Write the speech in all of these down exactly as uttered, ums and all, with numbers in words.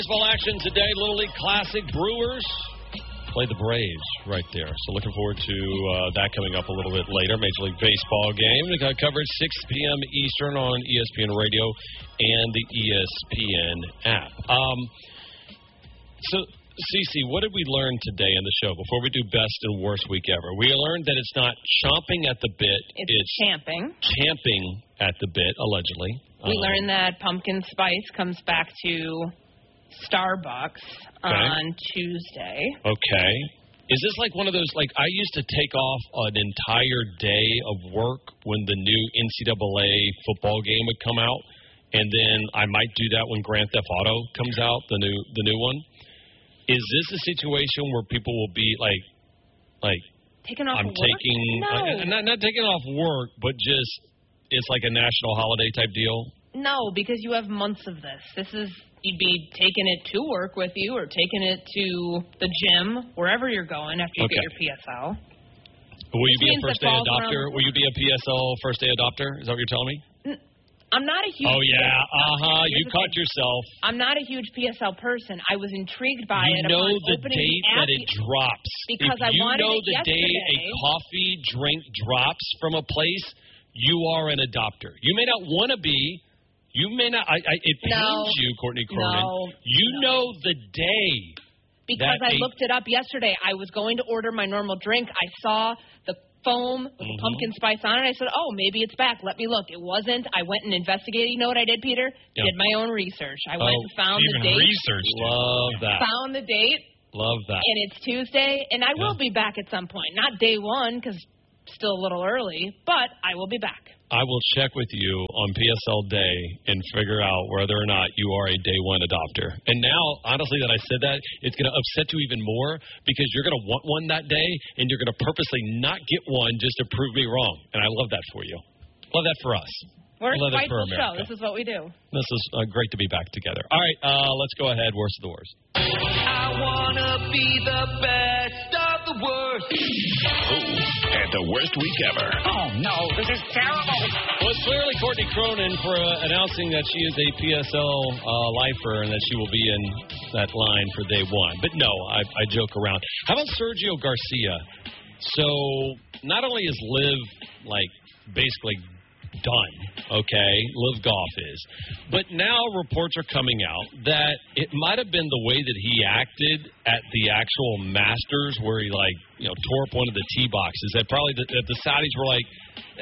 Baseball action today, Little League Classic. Brewers play the Braves right there. So looking forward to uh, that coming up a little bit later. Major League Baseball game. We got coverage six p.m. Eastern on E S P N Radio and the E S P N app. Um, so, Cece, what did we learn today in the show before we do best and worst week ever? We learned that it's not chomping at the bit. It's, it's champing. Champing at the bit, allegedly. We um, learned that pumpkin spice comes back to Starbucks okay. on Tuesday. Okay. Is this like one of those, like, I used to take off an entire day of work when the new N C double A football game would come out, and then I might do that when Grand Theft Auto comes out, the new the new one. Is this a situation where people will be like, like, taking off I'm work? taking, No. uh, not, not taking off work, but just, it's like a national holiday type deal? No, because you have months of this. This is, you'd be taking it to work with you or taking it to the gym, wherever you're going after you Okay. get your P S L. Will you Which be a means first that day falls adopter? around- Will you be a P S L first day adopter? Is that what you're telling me? I'm not a huge... Oh, yeah. Uh-huh. Here's You the caught thing. yourself. I'm not a huge P S L person. I was intrigued by You it know upon the opening date the app that it drops. because if I you wanted know it the day a yesterday. coffee drink drops from a place, you are an adopter. You may not want to be. You may not. I, I, it pains No. you, Courtney Cronin. No. You No. know the day. Because that I a- looked it up yesterday. I was going to order my normal drink. I saw the foam with Mhm. the pumpkin spice on it. I said, oh, maybe it's back. Let me look. It wasn't. I went and investigated. You know what I did, Peter? Yeah. Did my own research. I went Oh, and found the Even date. researched it. Love that. Found the date, Love that. and it's Tuesday. And I Yeah. will be back at some point. Not day one because still a little early, but I will be back. I will check with you on P S L Day and figure out whether or not you are a day one adopter. And now, honestly, that I said that, it's going to upset you even more because you're going to want one that day and you're going to purposely not get one just to prove me wrong. And I love that for you. Love that for us. We're a Love that for spiteful show. America. This is what we do. This is uh, great to be back together. All right, uh, let's go ahead. Worst of the worst. I wanna be the best of the worst. And the worst week ever. Oh no, this is terrible. Well, it's clearly Courtney Cronin for uh, announcing that she is a P S L uh, lifer and that she will be in that line for day one. But no, I, I joke around. How about Sergio Garcia? So not only is Liv, like, basically done, okay, Liv Golf is, but now reports are coming out that it might have been the way that he acted at the actual Masters where he, like, you know, tore up one of the tee boxes, that probably the, that the Saudis were like,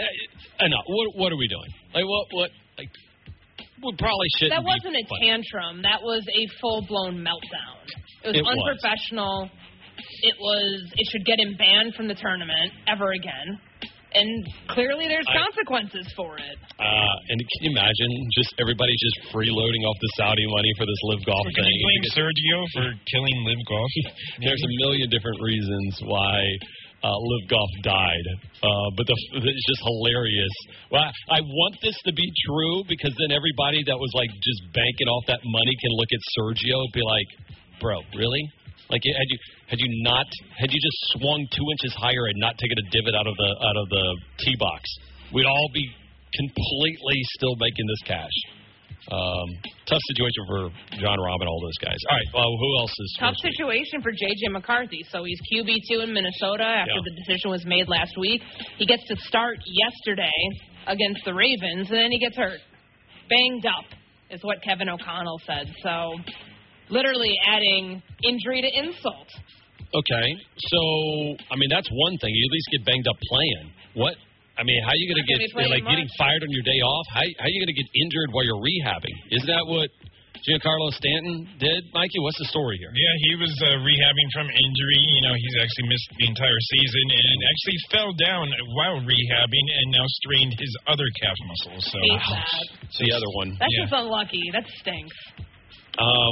eh, enough, what, what are we doing? Like, what, what, like, we probably shouldn't That wasn't be a funny. tantrum. That was a full-blown meltdown. It was It was. unprofessional. It was. It should get him banned from the tournament ever again. And clearly there's I- consequences for it. Uh, and can you imagine just everybody just freeloading off the Saudi money for this Live Golf We're thing? going to blame Sergio for killing Liv Golf. There's a million different reasons why uh, Live Golf died, uh, but the, it's just hilarious. Well, I, I want this to be true because then everybody that was like just banking off that money can look at Sergio and be like, "Bro, really? Like, had you had you not had you just swung two inches higher and not taken a divot out of the out of the tee box, we'd all be completely still making this cash." Um, tough situation for John Rahm and all those guys. All right, well, who else is Tough supposed to be? situation for J J McCarthy. So he's Q B two in Minnesota after Yeah. the decision was made last week. He gets to start yesterday against the Ravens, and then he gets hurt. Banged up is what Kevin O'Connell said. So literally adding injury to insult. Okay, so I mean that's one thing. You at least get banged up playing. What? I mean, how are you going to Not get gonna be playing like getting much. fired on your day off? How how are you going to get injured while you're rehabbing? Isn't that what Giancarlo Stanton did, Mikey? What's the story here? Yeah, he was uh, rehabbing from injury. You know, he's actually missed the entire season and actually fell down while rehabbing and now strained his other calf muscle. So Hate that. It's the other one. That's Yeah. just unlucky. That stinks. Um,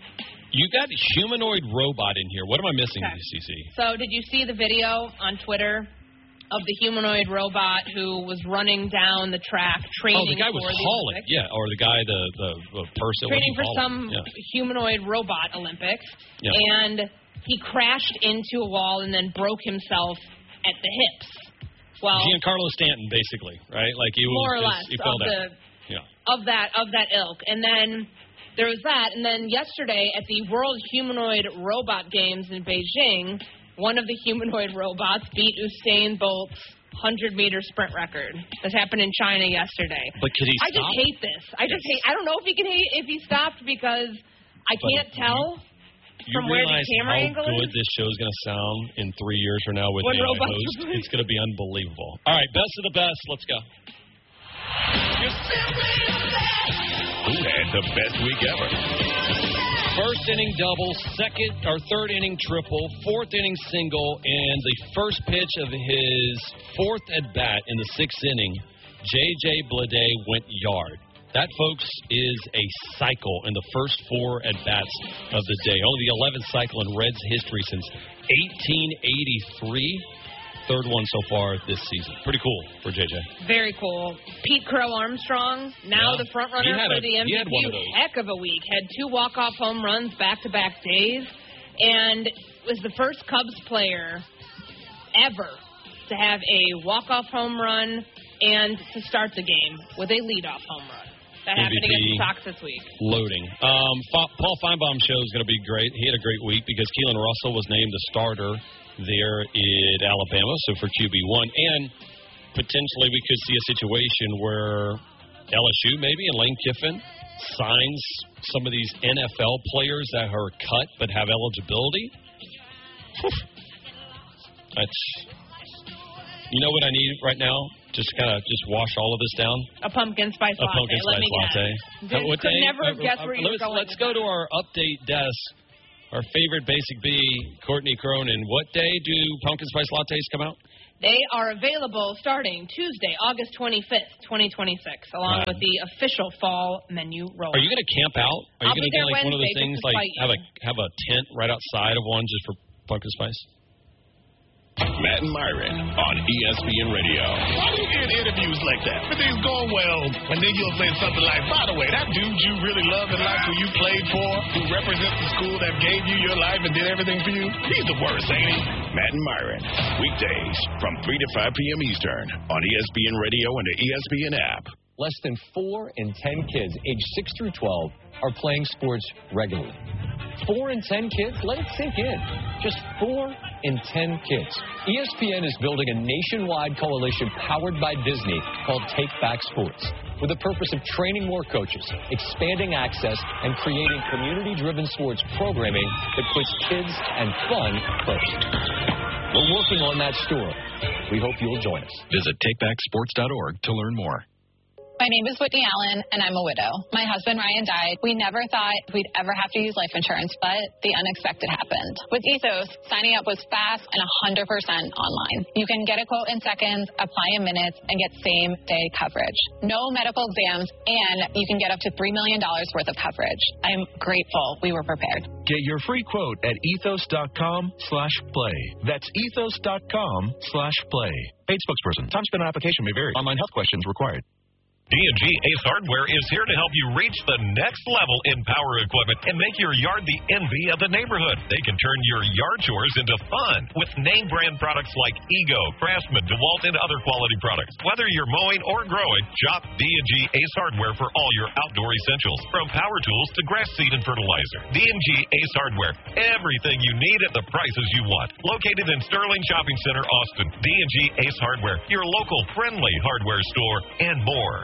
you got humanoid robot in here. What am I missing, Okay. C C? So did you see the video on Twitter of the humanoid robot who was running down the track training Oh, the guy was for the hauling. Olympics? Yeah, or the guy, the the, the person Training was for some Yeah. humanoid robot Olympics. Yeah. And he crashed into a wall and then broke himself at the hips. Well, Giancarlo Stanton, basically, right? Like he was more or just- less he fell of down. the Yeah. of that of that ilk. And then there was that. And then yesterday at the World Humanoid Robot Games in Beijing, one of the humanoid robots beat Usain Bolt's one hundred meter sprint record. This happened in China yesterday. But could he I stop? just hate this. I just hate. I don't know if he can hate if he stopped because I can't but tell you from where the realize camera how angle good is. this show is going to sound in three years from now with When the robots- host. It's going to be unbelievable. All right, best of the best. Let's go. Who had the best week ever? First inning double, second or third inning triple, fourth inning single, and the first pitch of his fourth at bat in the sixth inning, J J Bleday went yard. That, folks, is a cycle in the first four at bats of the day. Only the eleventh cycle in Reds history since eighteen eighty-three. Third one so far this season. Pretty cool for J J. Very cool. Pete Crow Armstrong, now Yeah. the front He runner had for a- the he M V had one of P. those. Heck of a week. Had two walk-off home runs back-to-back days, and was the first Cubs player ever to have a walk-off home run and to start the game with a leadoff home run. That happened M V P. against the Sox this week. Loading. Um, Fa- Paul Feinbaum's show is going to be great. He had a great week because Keelan Russell was named the starter there in Alabama, so for Q B one. And potentially we could see a situation where L S U maybe and Lane Kiffin signs some of these N F L players that are cut but have eligibility. That's, you know what I need right now? Just kind of just wash all of this down. A pumpkin spice A latte. pumpkin Let spice me latte. guess. Uh, what Could day? never have Uh, guessed uh, where you were let's, going. Let's go to our update desk. Our favorite Basic B, Courtney Cronin. What day do pumpkin spice lattes come out? They are available starting Tuesday, August twenty-fifth, twenty twenty-six, along Right. with the official fall menu roll. Are you going to camp out? Are I'll you be going to do there like one of those Wednesday things, just to like fight have a you. have a tent right outside of one just for pumpkin spice? Matt and Myron on E S P N Radio. Why do you get interviews like that? Everything's going well, and then you'll say something like, by the way, that dude you really love in life who you played for, who represents the school that gave you your life and did everything for you, he's the worst, ain't he? Matt and Myron, weekdays from three to five p.m. Eastern on E S P N Radio and the E S P N app. Less than four in ten kids aged six through twelve are playing sports regularly. Four in ten kids? Let it sink in. Just four in ten kids. E S P N is building a nationwide coalition powered by Disney called Take Back Sports, with the purpose of training more coaches, expanding access, and creating community-driven sports programming that puts kids and fun first. We're working on that story. We hope you'll join us. Visit take back sports dot org to learn more. My name is Whitney Allen, and I'm a widow. My husband, Ryan, died. We never thought we'd ever have to use life insurance, but the unexpected happened. With Ethos, signing up was fast and one hundred percent online. You can get a quote in seconds, apply in minutes, and get same-day coverage. No medical exams, and you can get up to three million dollars worth of coverage. I'm grateful we were prepared. Get your free quote at ethos.com slash play. That's ethos.com slash play. Paid spokesperson. Time spent on application may vary. Online health questions required. D and G Ace Hardware is here to help you reach the next level in power equipment and make your yard the envy of the neighborhood. They can turn your yard chores into fun with name brand products like Ego, Craftsman, DeWalt, and other quality products. Whether you're mowing or growing, shop D and G Ace Hardware for all your outdoor essentials, from power tools to grass seed and fertilizer. D and G Ace Hardware, everything you need at the prices you want. Located in Sterling Shopping Center, Austin. D and G Ace Hardware, your local friendly hardware store, and more.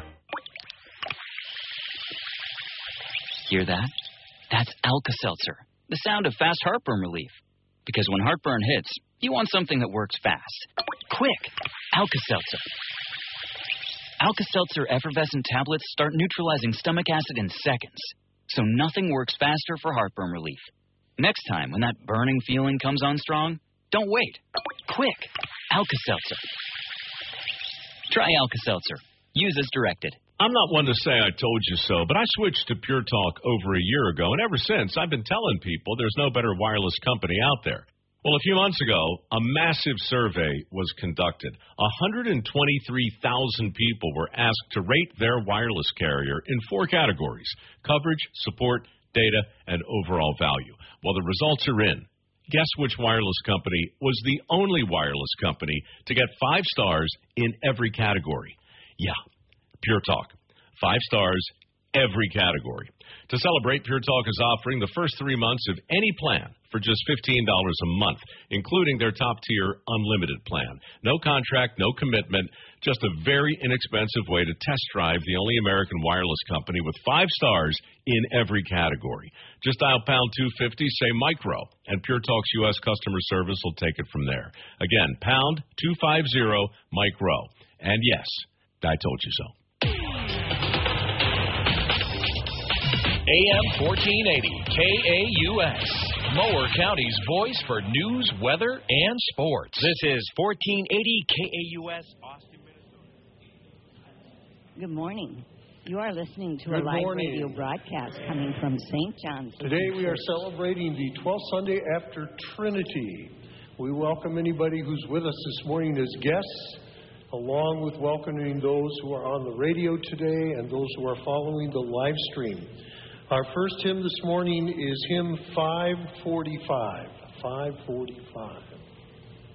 Hear that? That's Alka-Seltzer, the sound of fast heartburn relief. Because when heartburn hits, you want something that works fast. Quick! Alka-Seltzer. Alka-Seltzer effervescent tablets start neutralizing stomach acid in seconds, so nothing works faster for heartburn relief. Next time, when that burning feeling comes on strong, don't wait. Quick! Alka-Seltzer. Try Alka-Seltzer. Use as directed. I'm not one to say I told you so, but I switched to Pure Talk over a year ago, and ever since, I've been telling people there's no better wireless company out there. Well, a few months ago, a massive survey was conducted. one hundred twenty-three thousand people were asked to rate their wireless carrier in four categories: coverage, support, data, and overall value. Well, the results are in. Guess which wireless company was the only wireless company to get five stars in every category? Yeah, Pure Talk. Five stars every category. To celebrate, Pure Talk is offering the first three months of any plan for just fifteen dollars a month, including their top-tier unlimited plan. No contract, no commitment, just a very inexpensive way to test drive the only American wireless company with five stars in every category. Just dial pound two fifty, say micro, and Pure Talk's U S customer service will take it from there. Again, pound two fifty, micro. And yes, I told you so. A M fourteen eighty, K A U S, Mower County's voice for news, weather, and sports. This is fourteen eighty K A U S, Austin, Minnesota. Good morning. You are listening to Good a live morning. radio broadcast coming from Saint John's. Today we are celebrating the twelfth Sunday after Trinity. We welcome anybody who's with us this morning as guests, along with welcoming those who are on the radio today and those who are following the live stream. Our first hymn this morning is hymn five forty-five. five forty-five.